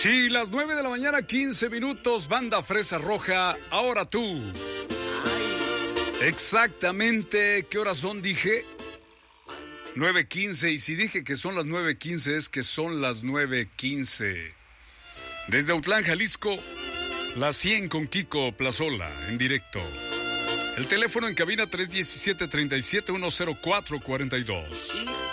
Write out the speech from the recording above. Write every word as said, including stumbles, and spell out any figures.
Sí, las nueve de la mañana, quince minutos, Banda Fresa Roja, ahora tú. Exactamente, ¿qué horas son? Dije nueve quince, y si dije que son las nueve quince, es que son las nueve quince. Desde Autlán, Jalisco, la cien con Kiko Plazola, en directo. El teléfono en cabina tres uno siete, tres siete uno cero cuatro cuatro dos.